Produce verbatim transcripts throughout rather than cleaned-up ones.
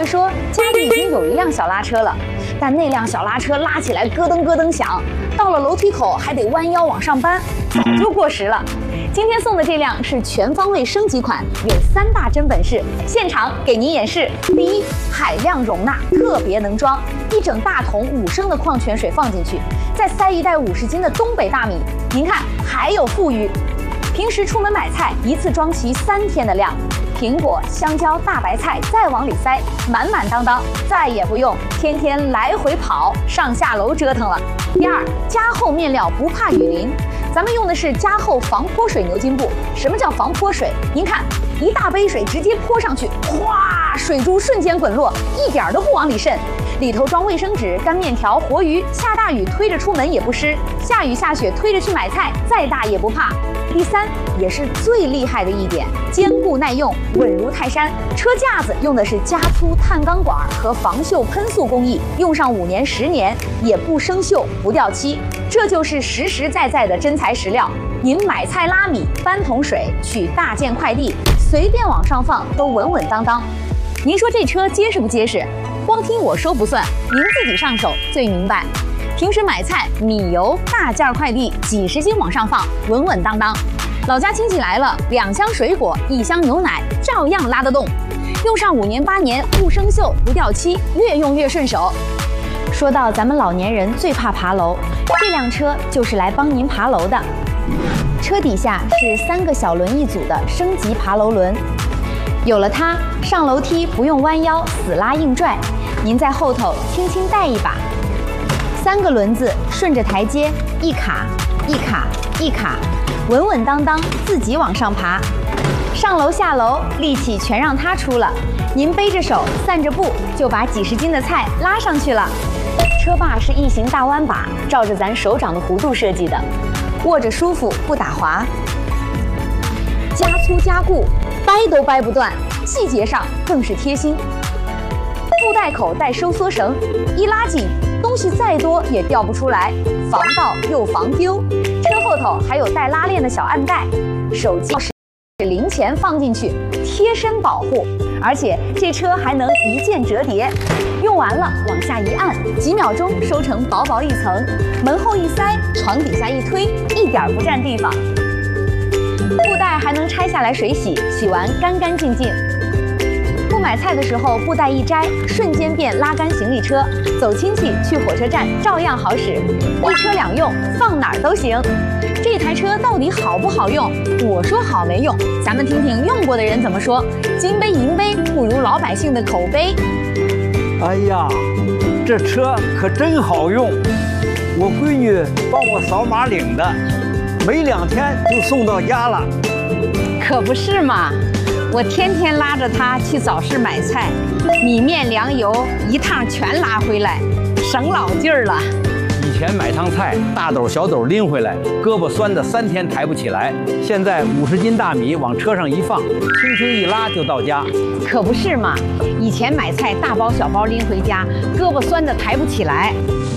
说家里已经有一辆小拉车了，但那辆小拉车拉起来咯噔咯噔响，到了楼梯口还得弯腰往上搬，早就过时了。今天送的这辆是全方位升级款，有三大真本事，现场给您演示。第一，海量容纳，特别能装，一整大桶五升的矿泉水放进去，再塞一袋五十斤的东北大米，您看还有富余。平时出门买菜，一次装齐三天的量。苹果、香蕉、大白菜，再往里塞，满满当当，再也不用天天来回跑、上下楼折腾了。第二，加厚面料不怕雨淋，咱们用的是加厚防泼水牛津布。什么叫防泼水？您看，一大杯水直接泼上去，哗，水珠瞬间滚落，一点都不往里渗。里头装卫生纸、干面条、活鱼，下大雨推着出门也不湿，下雨下雪推着去买菜，再大也不怕。第三，也是最厉害的一点，坚固耐用，稳如泰山。车架子用的是加粗碳钢管和防锈喷塑工艺，用上五年、十年也不生锈、不掉漆，这就是实实在在的真材实料。您买菜拉米、搬桶水、取大件快递，随便往上放都稳稳当当。您说这车结实不结实？光听我说不算，您自己上手最明白。平时买菜、米油、大件快递，几十斤往上放，稳稳当当。老家亲戚来了，两箱水果、一箱牛奶，照样拉得动。用上五年八年，不生锈、不掉漆，越用越顺手。说到咱们老年人最怕爬楼，这辆车就是来帮您爬楼的。车底下是三个小轮一组的升级爬楼轮，有了它，上楼梯不用弯腰死拉硬拽，您在后头轻轻带一把。三个轮子顺着台阶一卡一卡一卡，稳稳当当自己往上爬。上楼下楼力气全让它出了，您背着手散着步就把几十斤的菜拉上去了。车把是异形大弯把，照着咱手掌的弧度设计的，握着舒服不打滑。加粗加固，掰都掰不断，细节上更是贴心。布袋口带收缩绳，一拉紧，东西再多也掉不出来，防盗又防丢。车后头还有带拉链的小暗袋，手机是零钱放进去，贴身保护。而且这车还能一键折叠，用完了往下一按，几秒钟收成薄薄一层，门后一塞，床底下一推，一点不占地方。布袋还能拆下来水洗，洗完干干净净。不买菜的时候，布袋一摘，瞬间变拉杆行李车，走亲戚去火车站照样好使，一车两用，放哪儿都行。这台车到底好不好用？我说好没用，咱们听听用过的人怎么说。金杯银杯不如老百姓的口碑。 哎呀，这车可真好用，我闺女帮我扫码领的，没两天就送到家了。 可不是嘛，我天天拉着她去早市买菜，米面粮油一趟全拉回来，省老劲儿了。 以前买趟菜，大斗小斗拎回来，胳膊酸的三天抬不起来。现在五十斤大米往车上一放，轻轻一拉就到家。 可不是嘛，以前买菜大包小包拎回家，胳膊酸的抬不起来。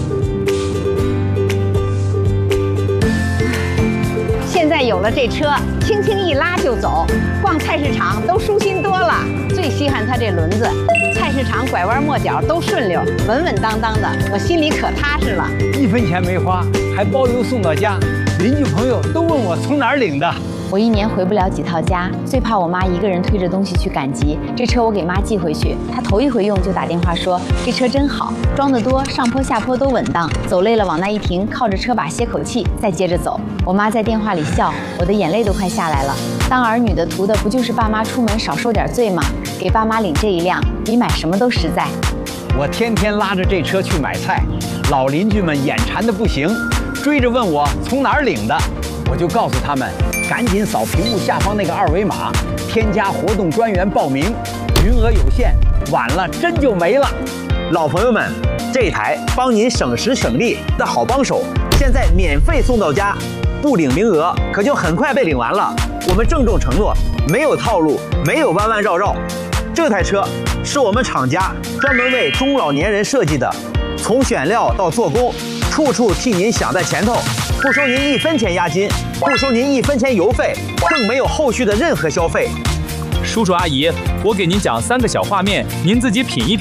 现在有了这车，轻轻一拉就走，逛菜市场都舒心多了。最稀罕它这轮子，菜市场拐弯抹角都顺溜，稳稳当当的，我心里可踏实了。 一分钱没花，还包邮送到家，邻居朋友都问我从哪儿领的。 我一年回不了几趟家，最怕我妈一个人推着东西去赶集。这车我给妈寄回去，她头一回用就打电话说这车真好，装得多，上坡下坡都稳当，走累了往那一停，靠着车把歇口气，再接着走。我妈在电话里笑，我的眼泪都快下来了。当儿女的图的不就是爸妈出门少受点罪吗？给爸妈领这一辆，比买什么都实在。 我天天拉着这车去买菜，老邻居们眼馋的不行，追着问我从哪儿领的，我就告诉他们，赶紧扫屏幕下方那个二维码，添加活动专员报名，名额有限，晚了真就没了。 老朋友们，这台帮您省时省力的好帮手，现在免费送到家，不领名额可就很快被领完了。我们郑重承诺，没有套路，没有弯弯绕绕。这台车是我们厂家专门为中老年人设计的，从选料到做工，处处替您想在前头，不收您一分钱押金，不收您一分钱油费，更没有后续的任何消费。 叔叔阿姨，我给您讲三个小画面，您自己品一品。